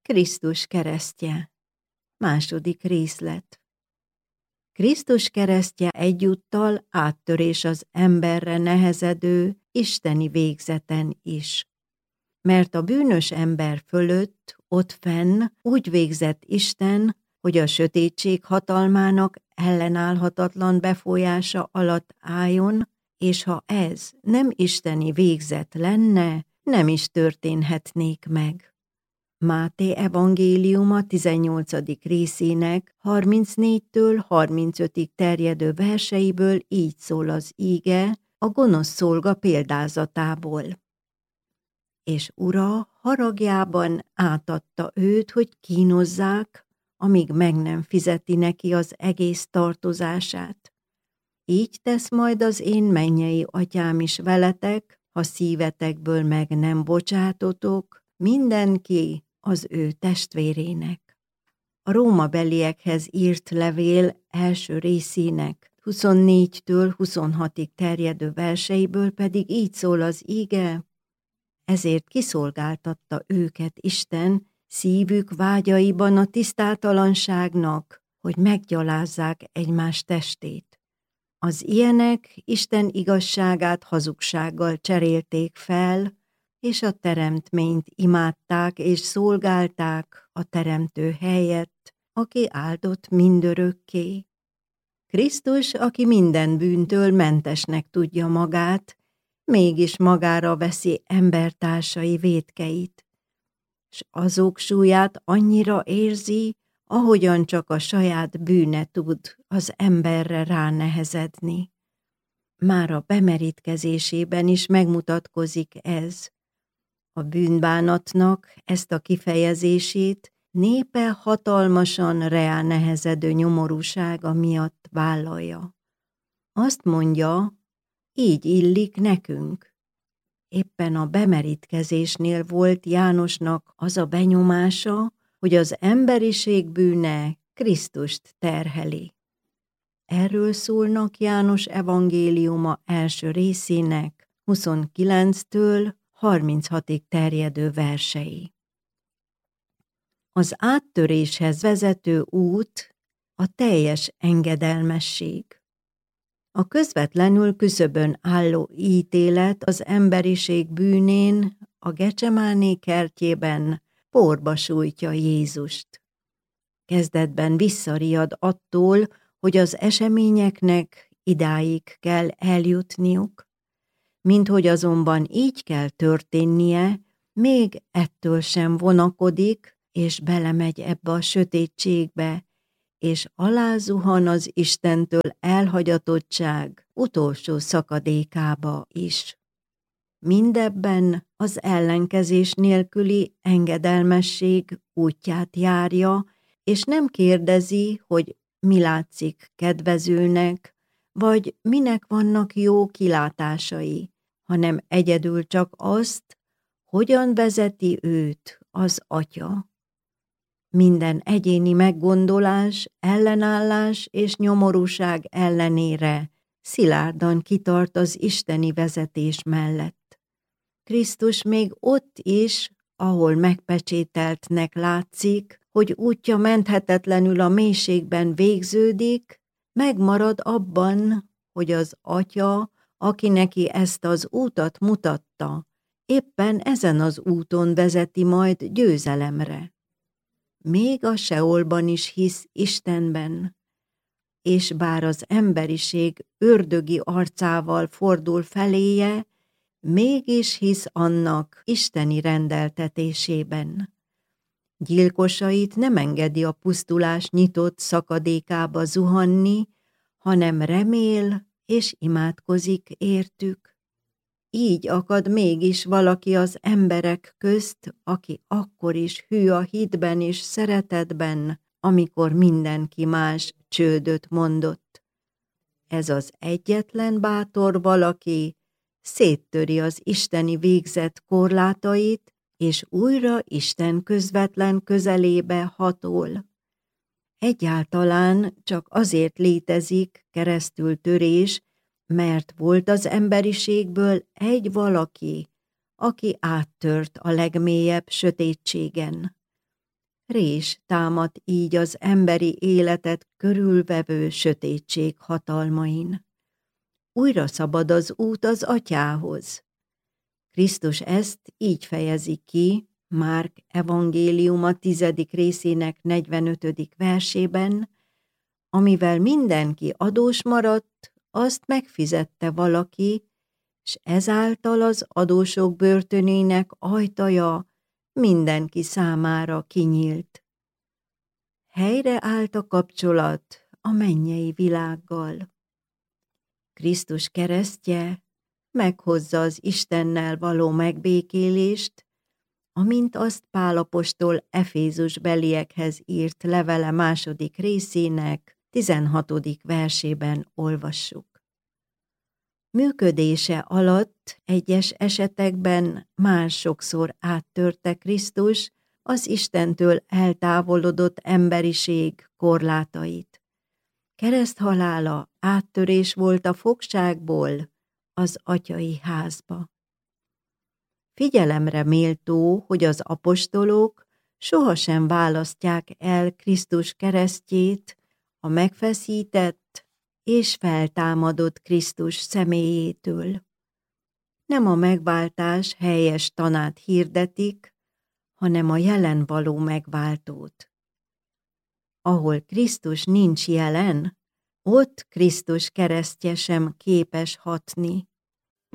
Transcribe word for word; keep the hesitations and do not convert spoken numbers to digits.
Krisztus keresztje. Második részlet. Krisztus keresztje egyúttal áttörés az emberre nehezedő isteni végzeten is. Mert a bűnös ember fölött, ott fenn úgy végzett Isten, hogy a sötétség hatalmának ellenállhatatlan befolyása alatt álljon, és ha ez nem isteni végzet lenne, nem is történhetnék meg. Máté evangéliuma tizennyolcadik részének harmincnégytől harmincötig terjedő verseiből így szól az íge a gonosz szolga példázatából. És ura haragjában átadta őt, hogy kínozzák, amíg meg nem fizeti neki az egész tartozását. Így tesz majd az én mennyei atyám is veletek, ha szívetekből meg nem bocsátotok mindenki az ő testvérének. A rómabeliekhez írt levél első részének huszonnégytől huszonhatig terjedő verseiből pedig így szól az íge: ezért kiszolgáltatta őket Isten szívük vágyaiban a tisztátalanságnak, hogy meggyalázzák egymás testét. Az ilyenek Isten igazságát hazugsággal cserélték fel, és a teremtményt imádták és szolgálták a teremtő helyett, aki áldott mindörökké. Krisztus, aki minden bűntől mentesnek tudja magát, mégis magára veszi embertársai vétkeit, s azok súlyát annyira érzi, ahogyan csak a saját bűne tud az emberre ránehezedni. Már a bemerítkezésében is megmutatkozik ez. A bűnbánatnak ezt a kifejezését népe hatalmasan ránehezedő nyomorúsága miatt vállalja. Azt mondja, így illik nekünk. Éppen a bemerítkezésnél volt Jánosnak az a benyomása, hogy az emberiség bűne Krisztust terheli. Erről szólnak János evangéliuma első részének huszonkilenctől harminchatig terjedő versei. Az áttöréshez vezető út a teljes engedelmesség. A közvetlenül küszöbön álló ítélet az emberiség bűnén a Gecsemáné kertjében porba sújtja Jézust. Kezdetben visszariad attól, hogy az eseményeknek idáig kell eljutniuk, minthogy azonban így kell történnie, még ettől sem vonakodik, és belemegy ebbe a sötétségbe, és alázuhan az Istentől elhagyatottság utolsó szakadékába is. Mindebben az ellenkezés nélküli engedelmesség útját járja, és nem kérdezi, hogy mi látszik kedvezőnek, vagy minek vannak jó kilátásai, hanem egyedül csak azt, hogyan vezeti őt az Atya. Minden egyéni meggondolás, ellenállás és nyomorúság ellenére szilárdan kitart az isteni vezetés mellett. Krisztus még ott is, ahol megpecsételtnek látszik, hogy útja menthetetlenül a mélységben végződik, megmarad abban, hogy az Atya, aki neki ezt az útat mutatta, éppen ezen az úton vezeti majd győzelemre. Még a Seolban is hisz Istenben, és bár az emberiség ördögi arcával fordul feléje, mégis hisz annak isteni rendeltetésében. Gyilkosait nem engedi a pusztulás nyitott szakadékába zuhanni, hanem remél és imádkozik értük. Így akad mégis valaki az emberek közt, aki akkor is hű a hitben és szeretetben, amikor mindenki más csődöt mondott. Ez az egyetlen bátor valaki széttöri az isteni végzet korlátait, és újra Isten közvetlen közelébe hatol. Egyáltalán csak azért létezik keresztültörés, mert volt az emberiségből egy valaki, aki áttört a legmélyebb sötétségen. Rés támad így az emberi életet körülvevő sötétség hatalmain. Újra szabad az út az Atyához. Krisztus ezt így fejezi ki Márk evangéliuma tizedik részének negyvenötödik versében, amivel mindenki adós maradt, azt megfizette valaki, s ezáltal az adósok börtönének ajtaja mindenki számára kinyílt. Helyre állt a kapcsolat a mennyei világgal. Krisztus keresztje meghozza az Istennel való megbékélést, amint azt Pál apostol Efézusbeliekhez írt levele második részének tizenhatodik versében olvassuk. Működése alatt egyes esetekben már sokszor áttörte Krisztus az Istentől eltávolodott emberiség korlátait. Kereszthalála áttörés volt a fogságból az atyai házba. Figyelemre méltó, hogy az apostolok sohasem választják el Krisztus keresztjét a megfeszített és feltámadott Krisztus személyétől. Nem a megváltás helyes tanát hirdetik, hanem a jelen való megváltót. Ahol Krisztus nincs jelen, ott Krisztus keresztje sem képes hatni.